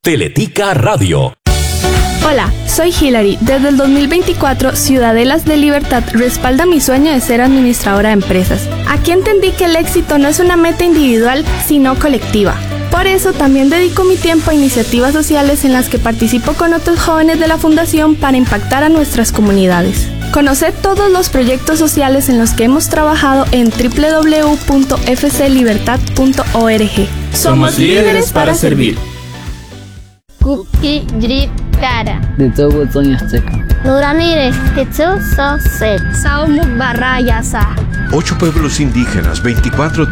Teletica Radio. Hola, soy Hilary. Desde el 2024, Ciudadelas de Libertad respalda mi sueño de ser administradora de empresas. Aquí entendí que el éxito no es una meta individual, sino colectiva. Por eso también dedico mi tiempo a iniciativas sociales en las que participo con otros jóvenes de la Fundación para impactar a nuestras comunidades. Conoced todos los proyectos sociales en los que hemos trabajado en www.fclibertad.org. Somos líderes para servir. Kuki Jrit Kara De todo Toño Azteca. Nuranire Hitsu So Set Saumuk Barra Yasa. 8 pueblos indígenas, 24